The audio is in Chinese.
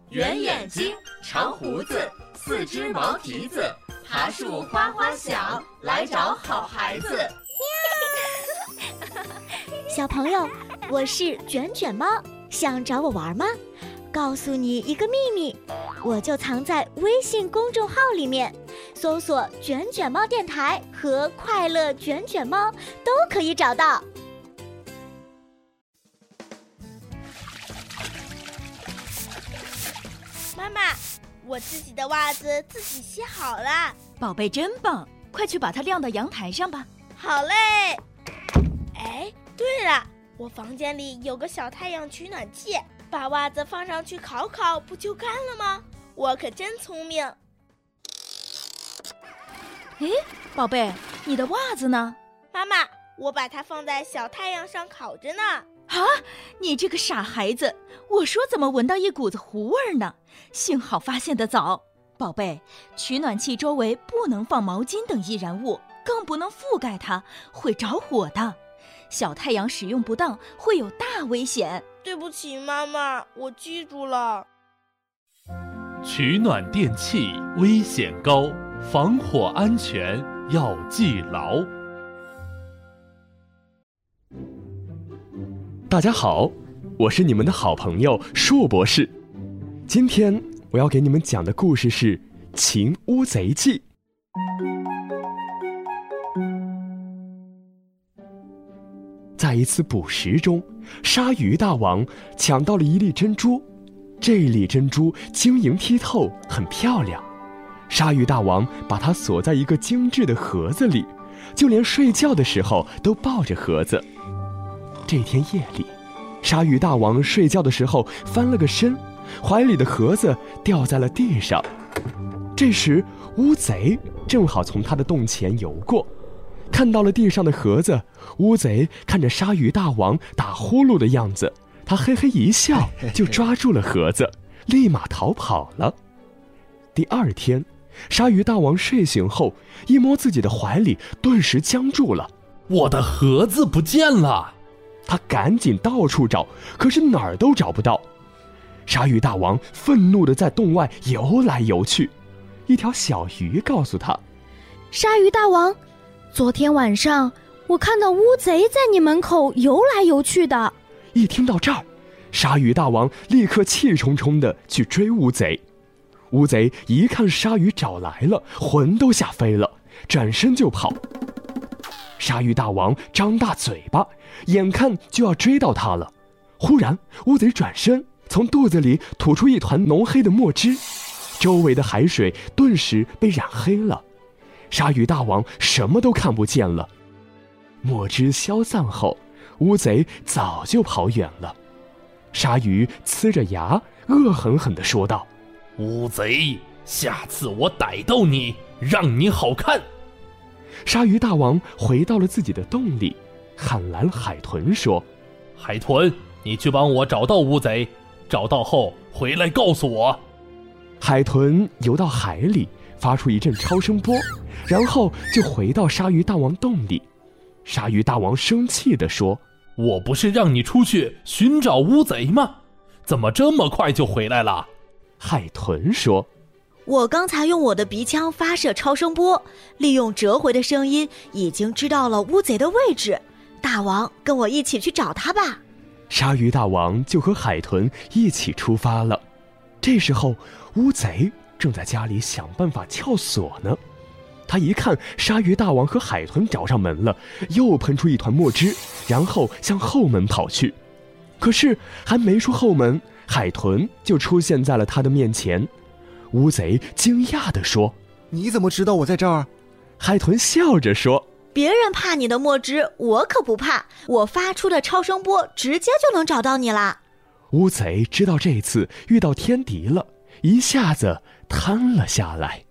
圆眼睛，长胡子，四只毛蹄子，爬树哗哗响，来找好孩子。 小朋友，我是卷卷猫，想找我玩吗？告诉你一个秘密，我就藏在微信公众号里面，搜索卷卷猫电台和快乐卷卷猫都可以找到。 妈妈，我自己的袜子自己洗好了。 宝贝真棒，快去把它晾到阳台上吧。 好嘞。哎，对了，我房间里有个小太阳取暖器，把袜子放上去烤烤，不就干了吗？我可真聪明。 诶，宝贝，你的袜子呢？ 妈妈，我把它放在小太阳上烤着呢。 啊，你这个傻孩子，我说怎么闻到一股子糊味呢？幸好发现得早。宝贝，取暖器周围不能放毛巾等易燃物，更不能覆盖它，会着火的。小太阳使用不当会有大危险。 对不起妈妈，我记住了。 取暖电器危险高，防火安全要记牢。 大家好，我是你们的好朋友硕博士。今天我要给你们讲的故事是《擒乌贼记》。在一次捕食中，鲨鱼大王抢到了一粒珍珠，这粒珍珠晶莹剔透，很漂亮。鲨鱼大王把它锁在一个精致的盒子里，就连睡觉的时候都抱着盒子。这天夜里，鲨鱼大王睡觉的时候翻了个身，怀里的盒子掉在了地上。这时乌贼正好从他的洞前游过，看到了地上的盒子，乌贼看着鲨鱼大王打呼噜的样子，他嘿嘿一笑，就抓住了盒子，立马逃跑了。第二天，鲨鱼大王睡醒后，一摸自己的怀里，顿时僵住了。 我的盒子不见了！ 他赶紧到处找，可是哪儿都找不到。鲨鱼大王愤怒地在洞外游来游去。一条小鱼告诉他： 鲨鱼大王，昨天晚上我看到乌贼在你门口游来游去的。 一听到这儿，鲨鱼大王立刻气冲冲地去追乌贼。乌贼一看鲨鱼找来了，魂都吓飞了，转身就跑。鲨鱼大王张大嘴巴，眼看就要追到他了。忽然乌贼转身，从肚子里吐出一团浓黑的墨汁，周围的海水顿时被染黑了。鲨鱼大王什么都看不见了。墨汁消散后，乌贼早就跑远了。鲨鱼呲着牙，恶狠狠地说道： 乌贼，下次我逮到你，让你好看。 鲨鱼大王回到了自己的洞里，喊来了海豚说： 海豚，你去帮我找到乌贼，找到后回来告诉我。 海豚游到海里，发出一阵超声波，然后就回到鲨鱼大王洞里。鲨鱼大王生气地说： 我不是让你出去寻找乌贼吗？怎么这么快就回来了？ 海豚说： 我刚才用我的鼻腔发射超声波，利用折回的声音，已经知道了乌贼的位置。大王，跟我一起去找他吧。 鲨鱼大王就和海豚一起出发了。这时候，乌贼正在家里想办法撬锁呢。他一看鲨鱼大王和海豚找上门了，又喷出一团墨汁，然后向后门跑去。可是还没出后门，海豚就出现在了他的面前。乌贼惊讶地说： 你怎么知道我在这儿？ 海豚笑着说： 别人怕你的墨汁，我可不怕，我发出的超声波直接就能找到你啦。 乌贼知道这次遇到天敌了，一下子瘫了下来。